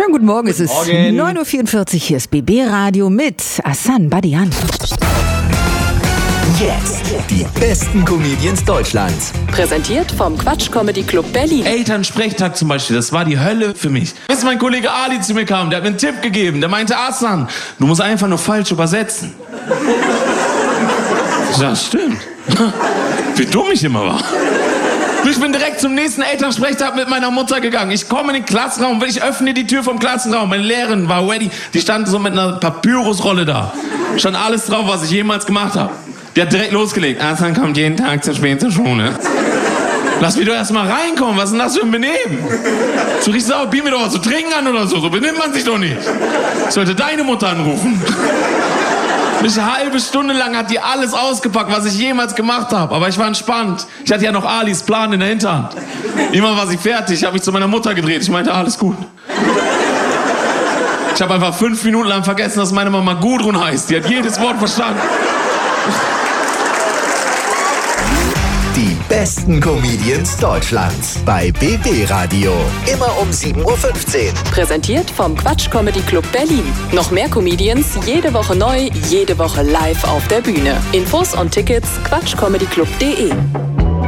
Schönen guten Morgen, es ist 9.44 Uhr, hier ist BB Radio mit Hassan Badian. Jetzt die besten Comedians Deutschlands. Präsentiert vom Quatsch Comedy Club Berlin. Elternsprechtag zum Beispiel, das war die Hölle für mich. Bis mein Kollege Ali zu mir kam, der hat mir einen Tipp gegeben. Der meinte, Hassan, du musst einfach nur falsch übersetzen. Das stimmt. Wie dumm ich immer war. Ich bin direkt zum nächsten Elternsprechtag mit meiner Mutter gegangen. Ich komme in den Klassenraum, ich öffne die Tür vom Klassenraum. Meine Lehrerin war ready. Die stand so mit einer Papyrusrolle da. Stand alles drauf, was ich jemals gemacht habe. Die hat direkt losgelegt. Hassan kommt jeden Tag zu spät zur Schule. Lass mich doch erst mal reinkommen. Was ist denn das für ein Benehmen? So richtig sauer, biet mir doch was zu trinken an oder so. So benimmt man sich doch nicht. Ich sollte deine Mutter anrufen. Eine halbe Stunde lang hat die alles ausgepackt, was ich jemals gemacht habe. Aber ich war entspannt. Ich hatte ja noch Alis Plan in der Hinterhand. Immer war sie fertig. Ich habe mich zu meiner Mutter gedreht. Ich meinte, alles gut. Ich habe einfach 5 Minuten lang vergessen, dass meine Mama Gudrun heißt. Die hat jedes Wort verstanden. Die besten Comedians Deutschlands bei BB Radio. Immer um 7.15 Uhr. Präsentiert vom Quatsch Comedy Club Berlin. Noch mehr Comedians, jede Woche neu, jede Woche live auf der Bühne. Infos und Tickets quatschcomedyclub.de.